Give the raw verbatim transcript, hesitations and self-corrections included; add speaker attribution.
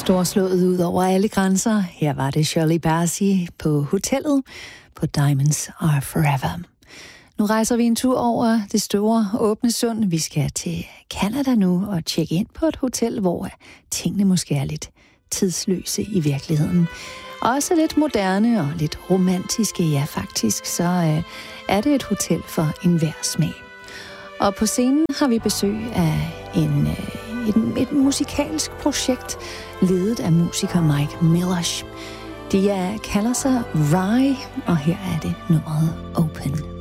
Speaker 1: Storslået ud over alle grænser. Her var det Shirley Bassey på hotellet på Diamonds Are Forever. Nu rejser vi en tur over det store åbne sund. Vi skal til Canada nu og tjekke ind på et hotel, hvor tingene måske er lidt tidsløse i virkeligheden. Også lidt moderne og lidt romantiske, ja faktisk, så øh, er det et hotel for enhver smag. Og på scenen har vi besøg af en, øh, et, et musikalsk projekt, ledet af musiker Mike Millosh. De er, kalder sig Rye, og her er det nummeret Open.